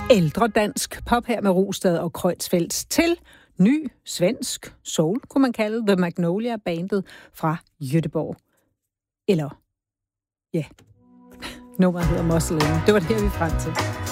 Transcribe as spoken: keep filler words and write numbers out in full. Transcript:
ældre dansk pop her med Rostad og Kreutzfeldt til ny svensk soul, kunne man kalde The Magnolia Bandet fra Göteborg. Eller, ja, nummeret hedder Muscle In. Det var det her, vi er frem til.